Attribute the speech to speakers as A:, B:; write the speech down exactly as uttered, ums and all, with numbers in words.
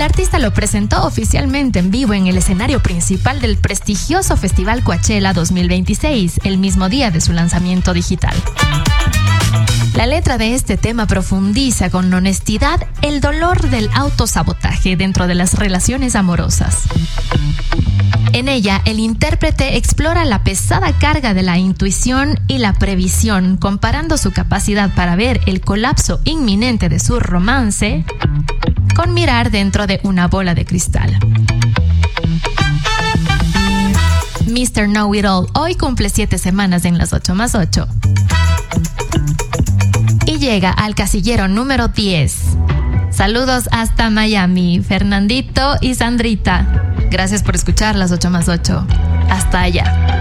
A: artista lo presentó oficialmente en vivo en el escenario principal del prestigioso Festival Coachella dos mil veintiséis, el mismo día de su lanzamiento digital. La letra de este tema profundiza con honestidad el dolor del autosabotaje dentro de las relaciones amorosas. En ella, el intérprete explora la pesada carga de la intuición y la previsión, comparando su capacidad para ver el colapso inminente de su romance con mirar dentro de una bola de cristal. mister Know It All hoy cumple siete semanas en las ocho más ocho. Y llega al casillero número diez. Saludos hasta Miami, Fernandito y Sandrita. Gracias por escuchar las ocho más ocho. Hasta allá.